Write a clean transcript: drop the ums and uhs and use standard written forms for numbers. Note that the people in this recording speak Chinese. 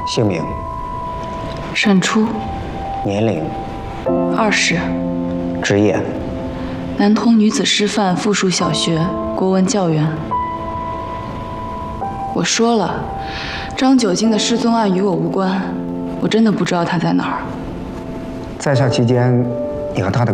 姓名、 沈初， 年龄、 20， 职业、 南通女子师范附属小学国文教员。我说了，张九京的失踪案与我无关，我真的不知道他在哪儿。 在校期间，你和他的